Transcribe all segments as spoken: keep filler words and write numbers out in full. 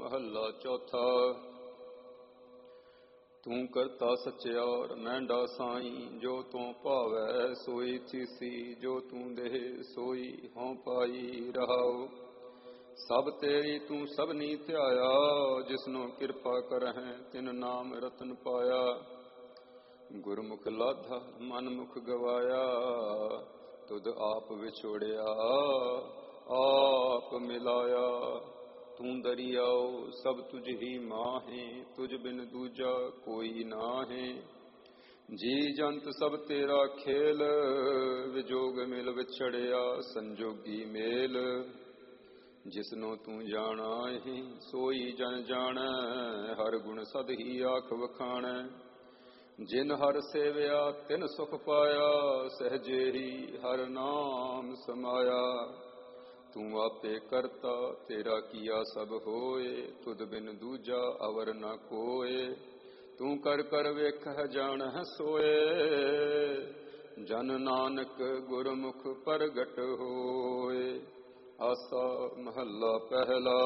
महला चौथा। तू करता सच्चार मैंडा साई, जो तू भावै सोई थीसी, जो तू देह सोई हों पाई रहाओ। सब तेरी तू सबनी ध्याया, जिसनो कृपा करहैं तिन नाम रतन पाया। गुरमुख लाधा मनमुख गवाया, तुद आप विछोड़िया आप मिलाया। तू दरियाओ सब तुझ ही माहे, तुझ बिन दूजा कोई नाहे। जी जंत सब तेरा खेल, विजोग मिल विछड़िया संजोगी मेल। जिसनो तू जाना है सोई जन जानै, हर गुण सद ही आख वखाणै। जिन हर सेवया तिन सुख पाया, सहजे ही हर नाम समाया। तू आपे करता तेरा किया सब होए, तुद बिन दूजा अवर न कोए। तू कर कर वेख जान सोए, जन नानक गुरमुख प्रगट होए। आसा महला पहला।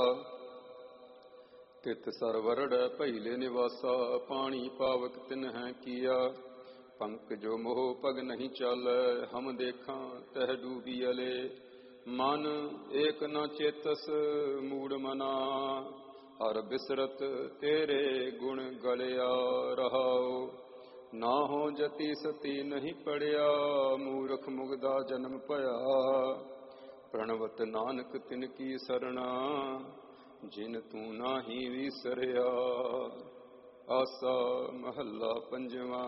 तित सरवरड़ पहिले निवासा, पानी पावक तिन्ह किया। पंक जो मोह पग नहीं चालै, हम देखा तह डूबियले। मन एक न चेतस मूड मना, हर बिसरत तेरे गुण गलिया रहाओ। ना हो जति सती नहीं पड़िया, मूर्ख मुगदा जन्म पया। प्रणवत नानक तिनकी सरना, जिन तू नाही विसरिया। आसा महला पंजवा।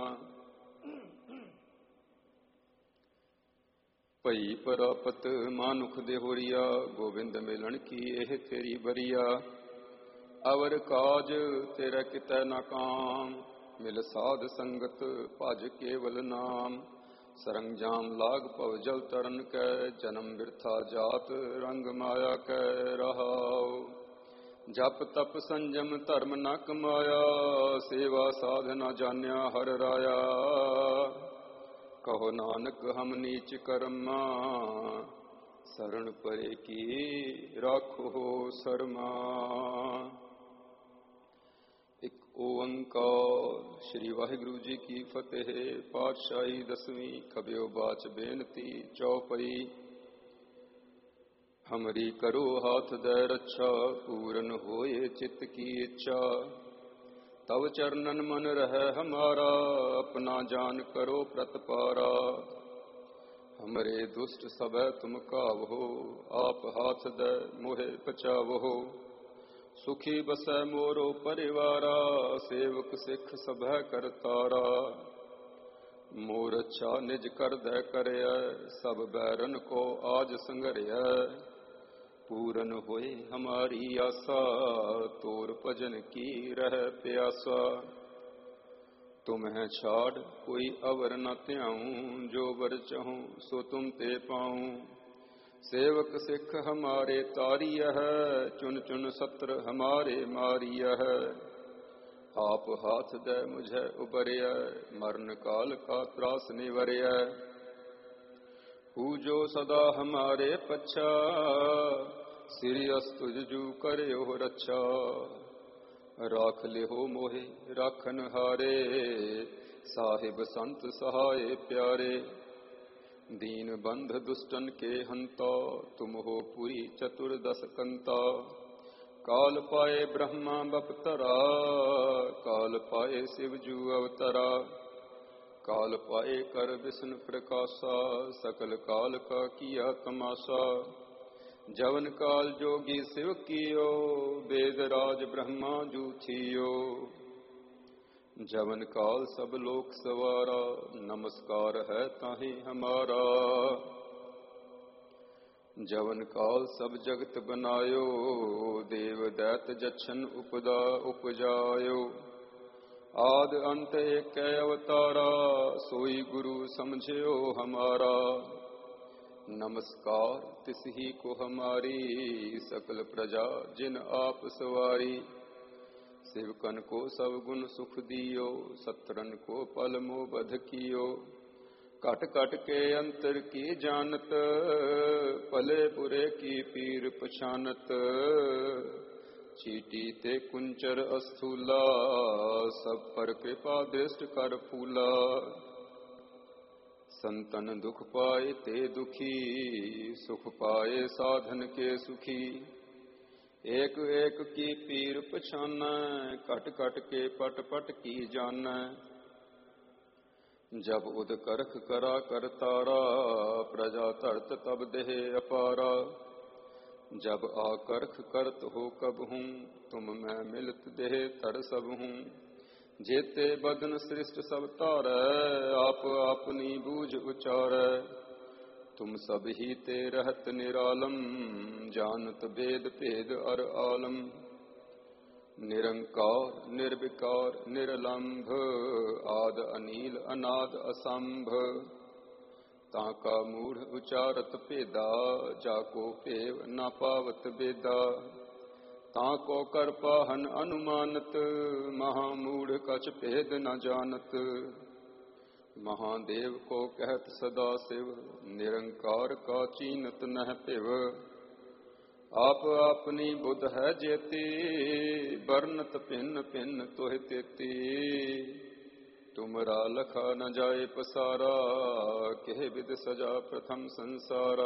भई परापत मानुख देहोरिया, गोविंद मिलन की एह तेरी बरिया। अवर काज तेरे कितै न काम, मिल साध संगत भज केवल नाम। सरंजाम लाग पव जल तरन कै, जन्म बिरथा जात रंग माया कै रहाओ। जप तप संजम धर्म न कमाया, सेवा साधना जान्या हर राया। कहो नानक हम नीच कर्मा, शरण परे की राखो शर्मा। एक ओंकार। श्री वाहिगुरु जी की फतेह। पातशाही दसवीं। कबियो बाच बेनती चौपई। हमरी करो हाथ दे रक्षा, पूरन होए चित्त की इच्छा। तव चरणन मन रह हमारा, अपना जान करो प्रतपारा। हमरे दुष्ट सबै तुम कावहो, आप हाथ दे मोहे बचावहो। सुखी बसै मोरो परिवारा, सेवक सिख सभै करतारा। मोर अच्छा निज कर दे करय, सब बैरन को आज संघरिय। पूरन होए हमारी आशा, तोर भजन की रह प्यासा। तुम्हें छाड़ कोई अवर न त्याऊं, जो बर चाहूं सो तुम ते पाऊं। सेवक सिख हमारे तारिय है, चुन चुन सत्र हमारे मारिय है। आप हाथ दे मुझे उबरिय, मरण काल का त्रास निवरिय। हू जो सदा हमारे पच्छा, श्री अस्तुज जू करयो रक्षा। राख लिहो मोहे राखन हारे, साहिब संत सहाय प्यारे। दीन बंध दुष्टन के हंता, तुम हो पुरी चतुर्दश कंता। काल पाए ब्रह्मा बपतरा, काल पाए शिव जू अवतरा। काल पाए कर विष्णु प्रकाशा, सकल काल का किया तमाशा। जवन काल जोगी शिव कियो, वेद राज ब्रह्मा जू थियो। जवन काल सब लोक सवारा, नमस्कार है ताहि हमारा। जवन काल सब जगत बनायो, देव दैत जछन उपदा उपजायो। आद अंत एक अवतारा, सोई गुरु समझियो हमारा। नमस्कार तिस ही को हमारी, सकल प्रजा जिन आप सवारी। सेवकन को सब गुण सुख दियो, सत्रन को पल मोह बध कियो। कट कट के अंतर की जानत, भले बुरे की पीर पछानत। चीटी ते कुंचर अस्थूला, सब पर कृपा दृष्ट कर फूला। संतन दुख पाए ते दुखी, सुख पाए साधन के सुखी। एक एक की पीर पछाना, कट कट के पट पट की जाना। जब उद करख करा कर तारा, प्रजा तरत तब देह अपारा। जब आकर्ख करत हो कब हूँ, तुम मैं मिलत देह तर सब हूँ। जेते बदन सृष्ट सब तारै, आप अपनी बूझ उचारै। तुम सब ही ते रहत निरालम, जानत वेद भेद अर आलम। निरंकार निर्विकार निरलंभ, आद अनील अनाद असंभ। ताका मूढ़ उचारत पेदा, जाको पेव न पावत बेदा। ताको कर पाहन अनुमानत, महामूढ़ कछ भेद न जानत। महादेव को कहत सदा शिव, निरंकार का चीनत नह पिव। आप अपनी बुध है जेती, बरनत भिन्न भिन्न तोह तेती। तुमरा लखा न जाए पसारा, कह विद सजा प्रथम संसारा।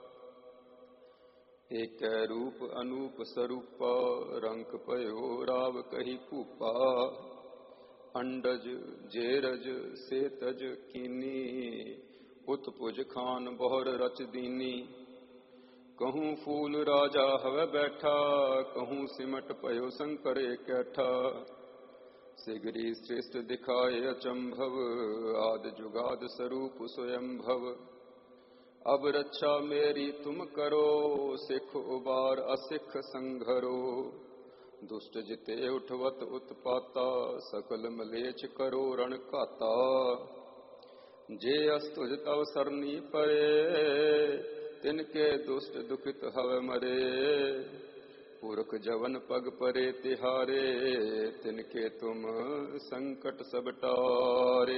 एक रूप अनूप स्वरूपा, रंक पयो राव कही कूपा। अंडज जेरज सेतज कीनी, उत्पुज खान बहुर रच दीनी। कहूँ फूल राजा हवे बैठा, कहूँ सिमट पयो शंकर कैठा। सिगरी श्रेष्ठ दिखाए अचंभव, आद जुगाद स्वरूप स्वयंभव। अब रक्षा मेरी तुम करो, सिख उबार असिख संघरो। दुष्ट जिते उठवत उत्पाता, सकल मलेच्छ करो रण काता। जे अस्तुज तव सरनी परे, तिनके दुष्ट दुखित हव मरे। पुरख जवन पग परे तिहारे, तिनके तुम संकट सब टारे।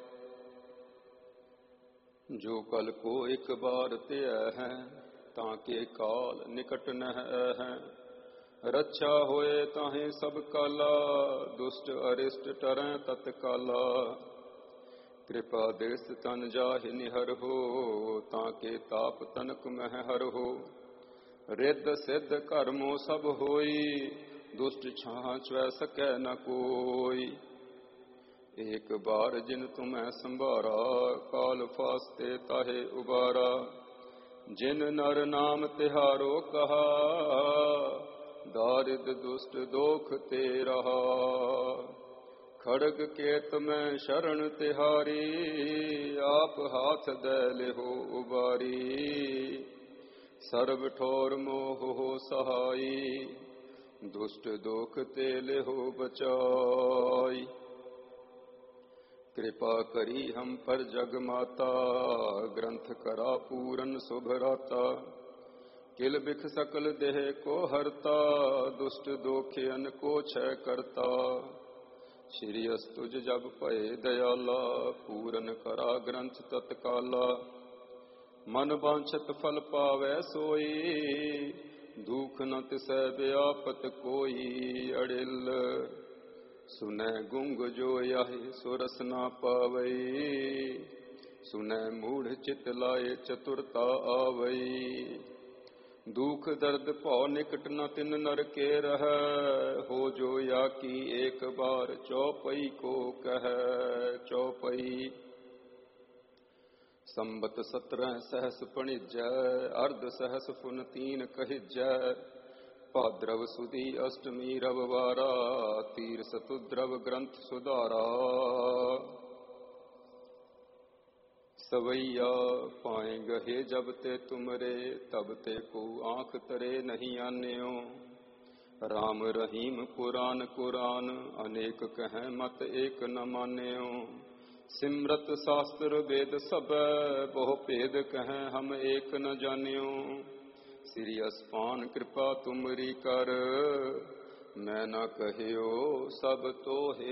जो कल को एक बार त्यय है, ताके काल निकट नह है। रक्षा होए ताहे सब काला, दुष्ट अरिष्ट टरें तत्काला। कृपा दृष्ट तन जाहि निहर हो, ताके ताप तनक मह हर हो। रिद्ध सिद्ध कर्मों सब होई, दुष्ट छाछ वै सकै न कोई। एक बार जिन तुम्हें संभारा, काल फास्ते ताहे उबारा। जिन नर नाम तिहारो कहा, दारिद दुष्ट दोख ते रहा। खड़ग केत में शरण तिहारी, आप हाथ दे लेहो उबारी। सर्व ठोर मोह हो सहाई, दुष्ट दोख ते लेहो बचाई। कृपा करी हम पर जग माता, ग्रंथ करा पूरन शुभराता। किल बिख सकल देह को हरता, दुष्ट दोखियन को क्षय करता। श्री अस्तुज जब पए दयाला, पूरन करा ग्रंथ तत्काला। मन वांछत फल पावै सोई, दुख न तिसै व्यापत कोई। अड़िल सुनै गुंग जो याहि सुरस ना पावई। सुनै मूढ़ चित लाए चतुरता आवई। दुख दर्द भौ निकट न तिन नर के रह, हो जो या की एक बार चौपई को कह। चौपई संबत सत्रह सहस पणिजय, अर्ध सहस पुन तीन कहिजय। भाद्रव सुदी अष्टमी रविवारा, तीर सतुद्रव ग्रंथ सुधारा। सवैया पाए गहे जब ते तुमरे, तब ते को आंख तरे नहीं आन्यो। राम रहीम पुराण कुरान, अनेक कहें मत एक न मान्यो। सिमरत शास्त्र वेद सब, बहु भेद कहें हम एक न जान्यो। श्री अस्पान कृपा तुमरी कर, मैं न कहियो सब तो है